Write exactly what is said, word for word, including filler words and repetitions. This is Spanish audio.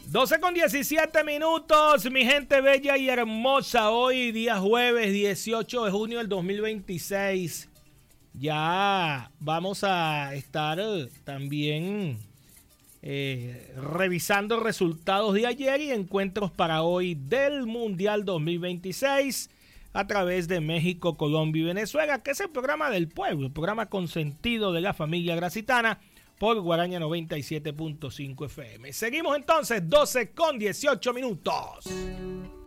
doce con diecisiete minutos, mi gente bella y hermosa. Hoy día jueves dieciocho de junio del dos mil veintiséis. Ya vamos a estar también eh, revisando resultados de ayer y encuentros para hoy del Mundial dos mil veintiséis a través de México, Colombia y Venezuela, que es el programa del pueblo, el programa consentido de la familia gracitana por Guaraña noventa y siete punto cinco F M. Seguimos entonces, doce con dieciocho minutos.